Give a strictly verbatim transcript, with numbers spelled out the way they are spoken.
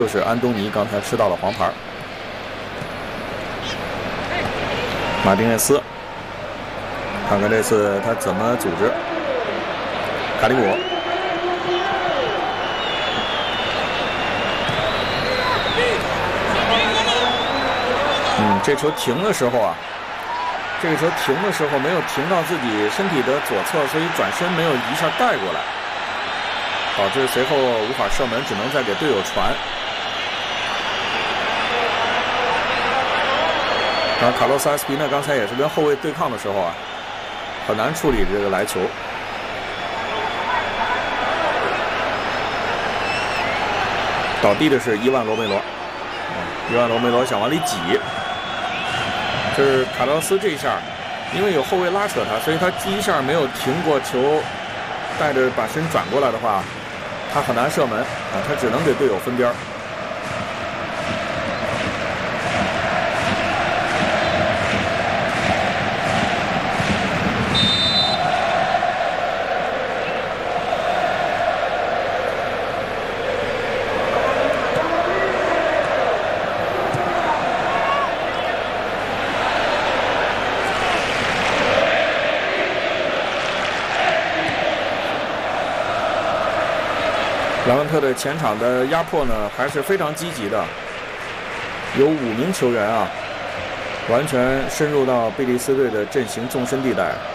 就是安东尼刚才吃到了黄牌。马丁内斯，看看这次他怎么组织。卡里果，嗯，这球停的时候啊，这个球停的时候没有停到自己身体的左侧，所以转身没有一下带过来，导致随后无法射门，只能再给队友传。 然后卡洛斯·埃斯皮纳刚才也是跟后卫对抗的时候啊，很难处理这个来球。倒地的是伊万·罗梅罗，伊万·罗梅罗想往里挤，就是卡洛斯这一下，因为有后卫拉扯他，所以他第一下没有停过球，带着把身转过来的话，他很难射门啊，他只能给队友分边。 莱万特的前场的压迫呢还是非常积极的，有五名球员啊，完全深入到贝蒂斯队的阵型纵深地带。